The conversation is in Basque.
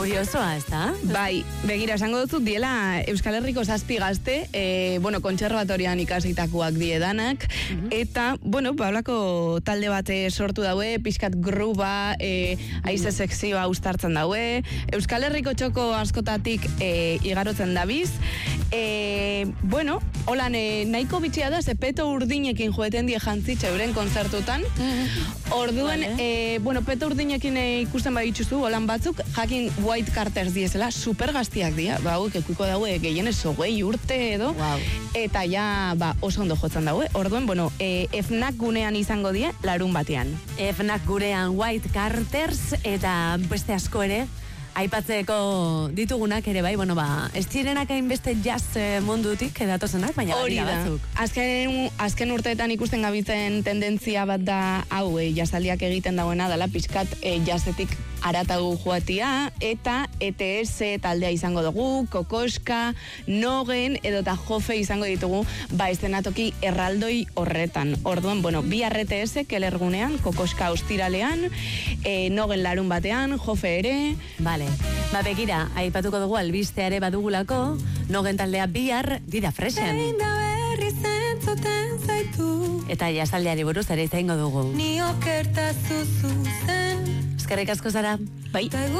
kuriosoa, ez da? Bai, begira, esango dut diela Euskal Herriko 7 gazte, kontserbatorian ikasitakoak diedanak, eta, holako talde bate sortu daue, pixkat gruba, aize sekzioa ustartzen daue, Euskal Herriko txoko askotatik igarotzen dabiz, holan nahiko bitxia da, Peto Urdinekin joeten die jantzitza euren kontzertutan, orduen, Peto Urdinekin ikusten baditzuzu, holan batzuk, jakin White Carters diezela, super gaztiak dira, hauek ekuiko daue gehienez 20 urte edo, eta ja, oso ondo jotzen daue, orduen, FNAC gunean izango die, larun batean. FNAC gurean White Carters, eta beste asko ere, aipatzeko ditugunak ere bai, ez zirenak hainbeste jazz mundutik edatozenak, baina hori da. Azken urteetan ikusten gabitzen tendentzia bat da hau, jazzaldiak egiten dagoena dela, pixkat jazzetik aratagu joatia, eta ETS taldea izango dugu, Kokoska, Nogen, edota Jofe izango ditugu, estenatoki erraldoi horretan. Orduan, bi ETS kelergunean, Kokoska ostiralean, Nogen larun batean, Jofe ere. Vale. Begira, aipatuko dugu albisteare badugulako, Nogen taldea bihar dira fresen. Eta jazaldiari buruz ere izango dugu. Eskerrik asko, Sara. Bai.